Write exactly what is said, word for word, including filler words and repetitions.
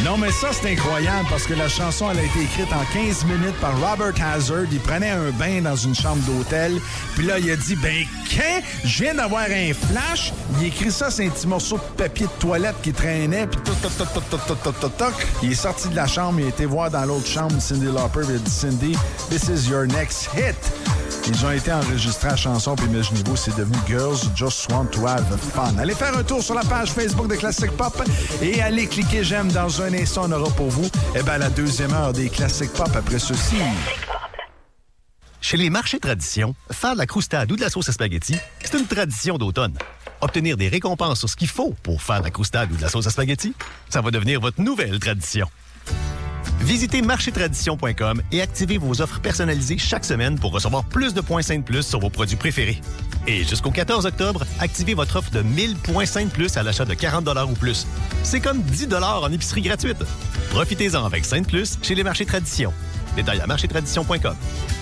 Non, mais ça, c'est incroyable parce que la chanson, elle a été écrite en quinze minutes par Robert Hazard. Il prenait un bain dans une chambre d'hôtel. Puis là, il a dit, ben, quand je viens d'avoir un flash, il écrit ça, c'est un petit morceau de papier de toilette qui traînait. Puis toc, toc, toc, toc, toc, toc, toc, toc, toc. Il est sorti de la chambre, il a été voir dans l'autre chambre Cyndi Lauper. Il a dit, Cindy, this is your next hit. Ils ont été enregistrés à la chanson, puis imaginez-vous, c'est devenu Girls Just Want to Have Fun. Allez faire un tour sur la page Facebook de Classic Pop et allez cliquer j'aime. Dans un instant, on aura pour vous eh ben, la deuxième heure des Classic Pop après ceci. Chez les marchés tradition, faire de la croustade ou de la sauce à spaghetti, c'est une tradition d'automne. Obtenir des récompenses sur ce qu'il faut pour faire de la croustade ou de la sauce à spaghetti, ça va devenir votre nouvelle tradition. Visitez marché tradition point com et activez vos offres personnalisées chaque semaine pour recevoir plus de points Saint Plus sur vos produits préférés. Et jusqu'au quatorze octobre, activez votre offre de mille points Saint Plus à l'achat de quarante dollars ou plus. C'est comme dix dollars en épicerie gratuite. Profitez-en avec Saint Plus chez les marchés tradition. Détails à marché tradition point com.